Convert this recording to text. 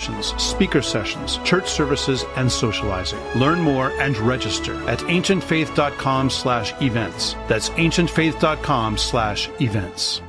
sessions, speaker sessions, church services, and socializing. Learn more and register at ancientfaith.com/events. That's ancientfaith.com/events.